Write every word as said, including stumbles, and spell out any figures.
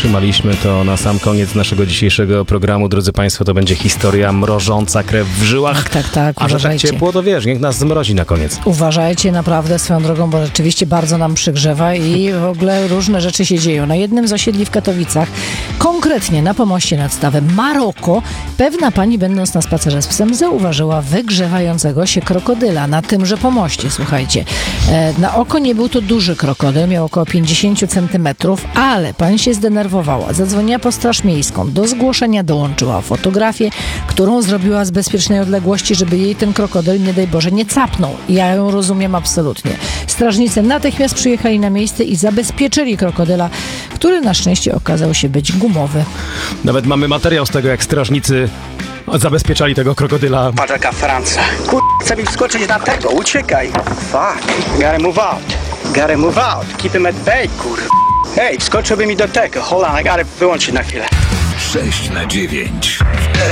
zatrzymaliśmy, to na sam koniec naszego dzisiejszego programu, drodzy Państwo, to będzie historia mrożąca krew w żyłach. Tak, tak, tak. A że tak ciepło, to wiesz, niech nas zmrozi na koniec. Uważajcie naprawdę swoją drogą, bo rzeczywiście bardzo nam przygrzewa i w ogóle różne rzeczy się dzieją. Na jednym z osiedli w Katowicach, konkretnie na pomoście nad stawem Maroko, pewna pani, będąc na spacerze z psem, zauważyła wygrzewającego się krokodyla na tymże pomoście, słuchajcie. E, na oko nie był to duży krokodyl, miał około pięćdziesiąt centymetrów, ale pani się zdenerwowała. Zadzwoniła po Straż Miejską. Do zgłoszenia dołączyła fotografię, którą zrobiła z bezpiecznej odległości, żeby jej ten krokodyl, nie daj Boże, nie capnął. Ja ją rozumiem absolutnie. Strażnicy natychmiast przyjechali na miejsce i zabezpieczyli krokodyla, który na szczęście okazał się być gumowy. Nawet mamy materiał z tego, jak strażnicy zabezpieczali tego krokodyla. Patrz jaka Francja. Kur... chcę mi wskoczyć na tego, uciekaj. Fuck, gotta move out. Gotta move out. Keep him at bay, kur... Hej, wskoczyłby mi do tego. Hold on, I gotta wyłączyć na chwilę. sześć na dziewięć.